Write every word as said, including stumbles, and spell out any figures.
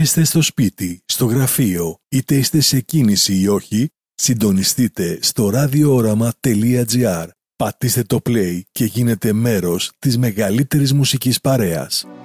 είστε στο σπίτι, στο γραφείο, είτε είστε σε κίνηση ή όχι, συντονιστείτε στο ραδιόοραμα τελεία τζι άρ. Πατήστε το play και γίνετε μέρος της μεγαλύτερης μουσικής παρέας.